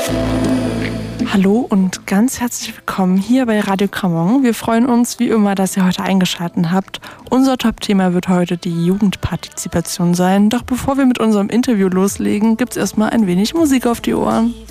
Hallo und ganz herzlich willkommen hier bei Radio Kramon. Wir freuen uns wie immer, dass ihr heute eingeschaltet habt. Unser Top-Thema wird heute die Jugendpartizipation sein. Doch bevor wir mit unserem Interview loslegen, gibt's erstmal ein wenig Musik auf die Ohren.